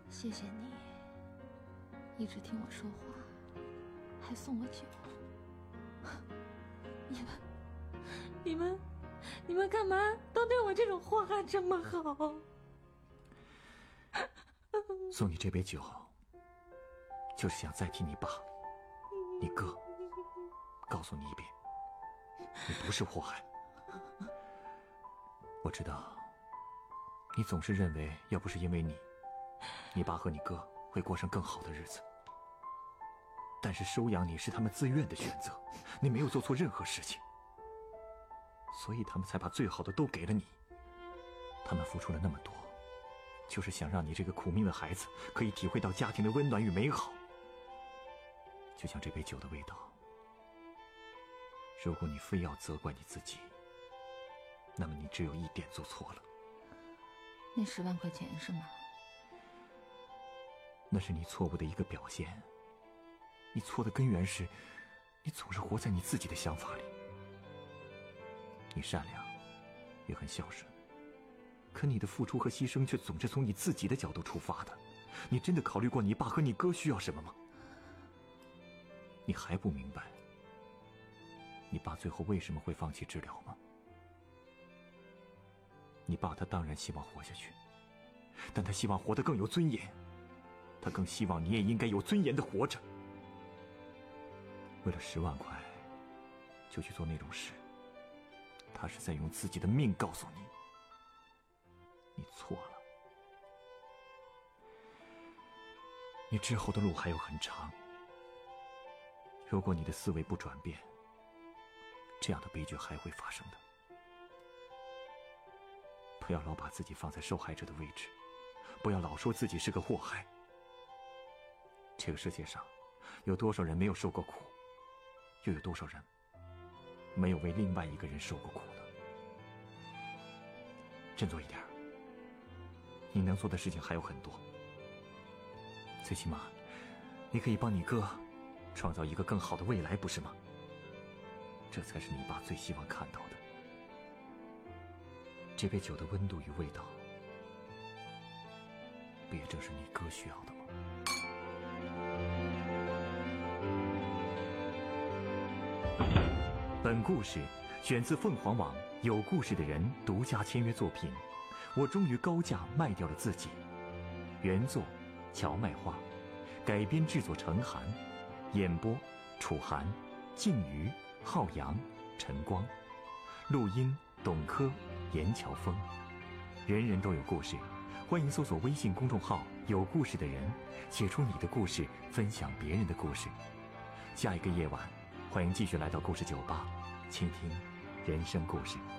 谢谢你，一直听我说话，还送我酒。你们干嘛都对我这种祸害这么好？ 送你这杯酒，就是想再替你爸、你哥告诉你一遍，你不是祸害。我知道，你总是认为要不是因为你爸和你哥会过上更好的日子。但是收养你是他们自愿的选择，你没有做错任何事情，所以他们才把最好的都给了你。他们付出了那么多，就是想让你这个苦命的孩子可以体会到家庭的温暖与美好。就像这杯酒的味道，如果你非要责怪你自己，那么你只有一点做错了。 那10万块钱是吗？ 那是你错误的一个表现。你错的根源是，你总是活在你自己的想法里。你善良，也很孝顺，可你的付出和牺牲却总是从你自己的角度出发的。你真的考虑过你爸和你哥需要什么吗？你还不明白，你爸最后为什么会放弃治疗吗？你爸他当然希望活下去，但他希望活得更有尊严，他更希望你也应该有尊严地活着。为了10万块就去做那种事，他是在用自己的命告诉你，你错了。你之后的路还有很长，如果你的思维不转变，这样的悲剧还会发生的。不要老把自己放在受害者的位置，不要老说自己是个祸害。这个世界上有多少人没有受过苦，又有多少人没有为另外一个人受过苦呢？振作一点，你能做的事情还有很多。最起码你可以帮你哥创造一个更好的未来，不是吗？这才是你爸最希望看到的。这杯酒的温度与味道，不也正是你哥需要的吗？本故事选自凤凰网有故事的人独家签约作品《我终于高价卖掉了自己》，原作荞麦花，改编制作陈寒，演播楚寒、静瑜、浩洋、陈光，录音董珂、严乔峰。人人都有故事，欢迎搜索微信公众号有故事的人，写出你的故事，分享别人的故事。下一个夜晚，欢迎继续来到故事酒吧，倾听人生故事。